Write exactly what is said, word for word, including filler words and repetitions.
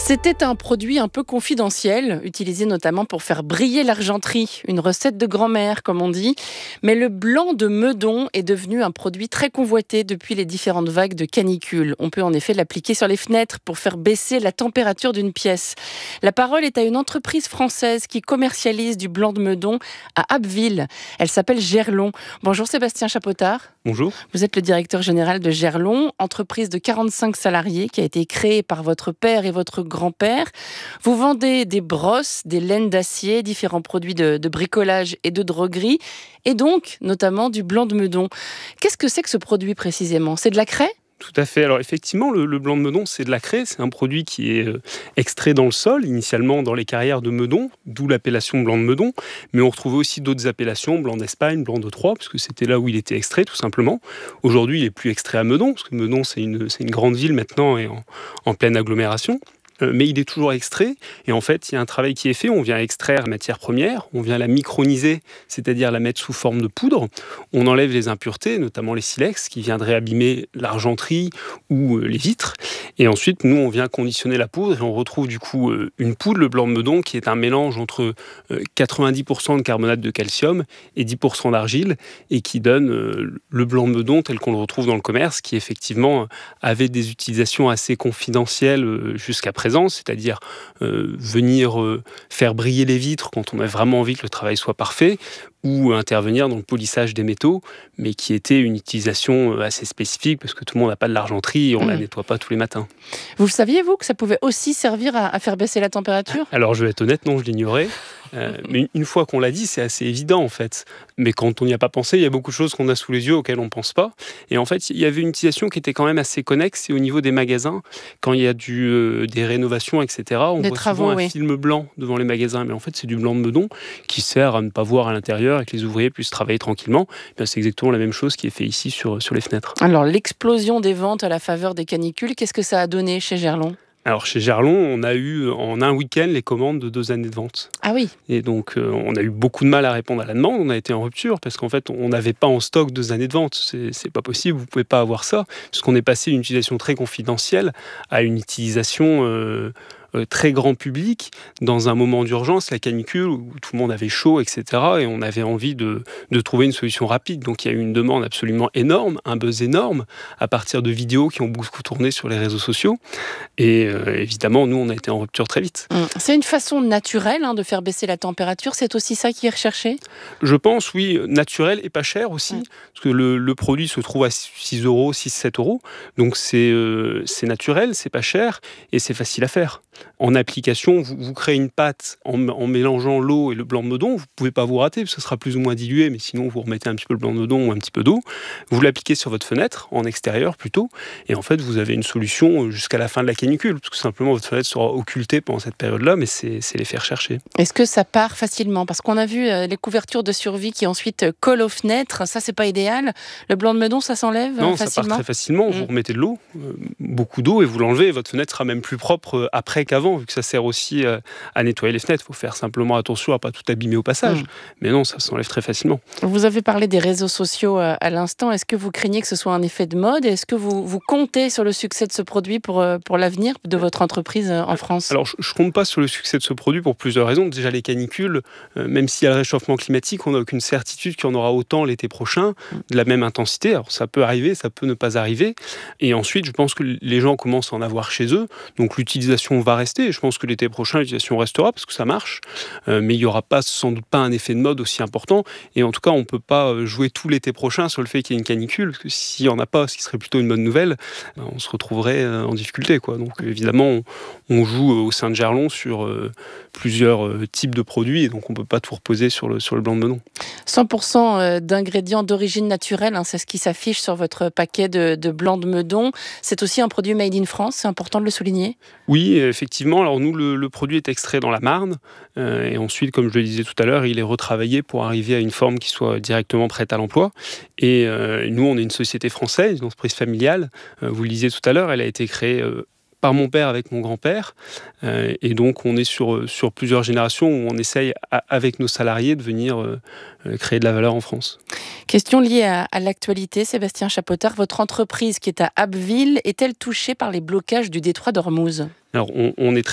C'était un produit un peu confidentiel, utilisé notamment pour faire briller l'argenterie, une recette de grand-mère comme on dit. Mais le blanc de Meudon est devenu un produit très convoité depuis les différentes vagues de canicule. On peut en effet l'appliquer sur les fenêtres pour faire baisser la température d'une pièce. La parole est à une entreprise française qui commercialise du blanc de Meudon à Abbeville. Elle s'appelle Gerlon. Bonjour Sébastien Chapotard. Bonjour. Vous êtes le directeur général de Gerlon, entreprise de quarante-cinq salariés qui a été créée par votre père et votre grand-père. Vous vendez des brosses, des laines d'acier, différents produits de, de bricolage et de droguerie, et donc notamment du blanc de Meudon. Qu'est-ce que c'est que ce produit précisément ? C'est de la craie ? Tout à fait. Alors effectivement, le, le blanc de Meudon, c'est de la craie. C'est un produit qui est euh, extrait dans le sol, initialement dans les carrières de Meudon, d'où l'appellation blanc de Meudon. Mais on retrouvait aussi d'autres appellations, blanc d'Espagne, blanc de Troyes, parce que c'était là où il était extrait, tout simplement. Aujourd'hui, il est plus extrait à Meudon, parce que Meudon, c'est une, c'est une grande ville maintenant et en, en pleine agglomération. Mais il est toujours extrait, et en fait, il y a un travail qui est fait. On vient extraire la matière première, on vient la microniser, c'est-à-dire la mettre sous forme de poudre. On enlève les impuretés, notamment les silex, qui viendraient abîmer l'argenterie ou les vitres. Et ensuite, nous, on vient conditionner la poudre, et on retrouve du coup une poudre, le blanc de Meudon, qui est un mélange entre quatre-vingt-dix pour cent de carbonate de calcium et dix pour cent d'argile, et qui donne le blanc de Meudon tel qu'on le retrouve dans le commerce, qui effectivement avait des utilisations assez confidentielles jusqu'à présent. C'est-à-dire euh, venir euh, faire briller les vitres quand on a vraiment envie que le travail soit parfait, ou intervenir dans le polissage des métaux, mais qui était une utilisation assez spécifique, parce que tout le monde n'a pas de l'argenterie et on ne mmh. la nettoie pas tous les matins. Vous le saviez, vous, que ça pouvait aussi servir à, à faire baisser la température ? Alors, je vais être honnête, non, je l'ignorais. Euh, mais une fois qu'on l'a dit, c'est assez évident, en fait. Mais quand on n'y a pas pensé, il y a beaucoup de choses qu'on a sous les yeux auxquelles on ne pense pas. Et en fait, il y avait une utilisation qui était quand même assez connexe. Et au niveau des magasins, quand il y a du, euh, des rénovations, et cetera, on des voit travaux, souvent un oui. film blanc devant les magasins. Mais en fait, c'est du blanc de Meudon qui sert à ne pas voir à l'intérieur et que les ouvriers puissent travailler tranquillement. Bien, c'est exactement la même chose qui est fait ici sur, sur les fenêtres. Alors, l'explosion des ventes à la faveur des canicules, qu'est-ce que ça a donné chez Gerlon ? Alors chez Gerlon, on a eu en un week-end les commandes de deux années de vente. Ah oui. Et donc euh, on a eu beaucoup de mal à répondre à la demande. On a été en rupture parce qu'en fait on n'avait pas en stock deux années de vente. C'est, c'est pas possible, vous pouvez pas avoir ça, puisqu'on est passé d'une utilisation très confidentielle à une utilisation euh, euh, très grand public dans un moment d'urgence, la canicule où tout le monde avait chaud, et cetera. Et on avait envie de, de trouver une solution rapide. Donc il y a eu une demande absolument énorme, un buzz énorme à partir de vidéos qui ont beaucoup tourné sur les réseaux sociaux. Et euh, évidemment, nous, on a été en rupture très vite. C'est une façon naturelle hein, de faire baisser la température. C'est aussi ça qui est recherché ? Je pense, oui, naturel et pas cher aussi. Mmh. Parce que le, le produit se trouve à six euros, six sept euros. Donc c'est, euh, c'est naturel, c'est pas cher et c'est facile à faire. En application, vous, vous créez une pâte en, en mélangeant l'eau et le blanc de Meudon. Vous ne pouvez pas vous rater, parce que ce sera plus ou moins dilué, mais sinon vous remettez un petit peu le blanc de Meudon ou un petit peu d'eau. Vous l'appliquez sur votre fenêtre, en extérieur plutôt, et en fait vous avez une solution jusqu'à la fin de la canicule, parce que simplement votre fenêtre sera occultée pendant cette période-là, mais c'est, c'est les faire chercher. Est-ce que ça part facilement ? Parce qu'on a vu euh, les couvertures de survie qui ensuite collent aux fenêtres, ça c'est pas idéal. Le blanc de Meudon, ça s'enlève non, euh, facilement ? Non, ça part très facilement. Mmh. Vous remettez de l'eau, euh, beaucoup d'eau, et vous l'enlevez. Votre fenêtre sera même plus propre euh, après qu'avant, vu que ça sert aussi euh, à nettoyer les fenêtres. Il faut faire simplement attention à ne pas tout abîmer au passage. Mmh. Mais non, ça s'enlève très facilement. Vous avez parlé des réseaux sociaux euh, à l'instant. Est-ce que vous craignez que ce soit un effet de mode ? Est-ce que vous, vous comptez sur le succès de ce produit pour, euh, pour l'avenir de votre entreprise euh, en France ? Alors, je ne compte pas sur le succès de ce produit pour plusieurs raisons. Déjà, les canicules, euh, même s'il y a le réchauffement climatique, on n'a aucune certitude qu'il y en aura autant l'été prochain, de la même intensité. Alors, ça peut arriver, ça peut ne pas arriver. Et ensuite, je pense que les gens commencent à en avoir chez eux. Donc, l'utilisation va rester. Et je pense que l'été prochain, l'utilisation restera parce que ça marche. Euh, mais il n'y aura pas, sans doute pas un effet de mode aussi important. Et en tout cas, on ne peut pas jouer tout l'été prochain sur le fait qu'il y ait une canicule. Parce que s'il n'y en a pas, ce qui serait plutôt une bonne nouvelle, on se retrouverait en difficulté, quoi. Donc, évidemment, on, on joue au sein de Gerlon sur euh, plusieurs euh, types de produits. Et donc, on ne peut pas tout reposer sur le, sur le blanc de Meudon. cent pour cent d'ingrédients d'origine naturelle, hein, c'est ce qui s'affiche sur votre paquet de, de blanc de Meudon. C'est aussi un produit made in France, c'est important de le souligner ? Oui, effectivement. Alors nous, le, le produit est extrait dans la Marne. Euh, et ensuite, comme je le disais tout à l'heure, il est retravaillé pour arriver à une forme qui soit directement prête à l'emploi. Et euh, nous, on est une société française, une entreprise familiale. Euh, vous le disiez tout à l'heure, elle a été créée euh, par mon père avec mon grand-père. Euh, et donc, on est sur, sur plusieurs générations où on essaye, à, avec nos salariés, de venir euh, créer de la valeur en France. Question liée à, à l'actualité, Sébastien Chapotard. Votre entreprise qui est à Abbeville est-elle touchée par les blocages du détroit d'Ormuz ? Alors, on, on est